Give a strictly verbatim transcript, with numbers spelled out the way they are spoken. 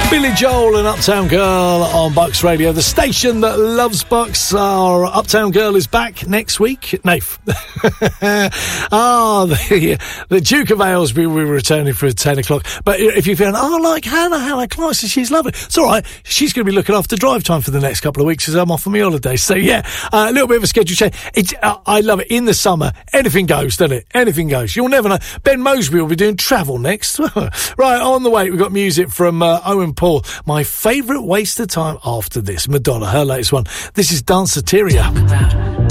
Billy Joel and Uptown Girl on Bucks Radio, the station that loves Bucks. Our Uptown Girl is back next week. Nath. ah, the, the Duke of Aylesbury will be returning for ten o'clock. But if you're feeling, oh, like Hannah, Hannah Clark, she's lovely. It's all right. She's going to be looking after drive time for the next couple of weeks as I'm off on my holiday. So, yeah, uh, a little bit of a schedule change. It's, uh, I love it. In the summer, anything goes, doesn't it? Anything goes. You'll never know. Ben Mosby will be doing travel next. Right, on the way, we've got music from uh, Owen Paul. My favourite waste of time after this. Madonna, her latest one. This is Danceteria.